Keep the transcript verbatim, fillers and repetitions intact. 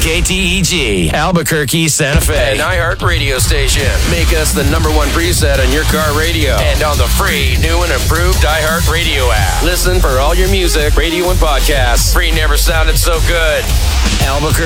K T E G, Albuquerque, Santa Fe. An iHeart radio station. Make us the number one preset on your car radio and on the free, new and improved iHeart Radio app. Listen for all your music, radio, and podcasts. Free never sounded so good. Albuquerque.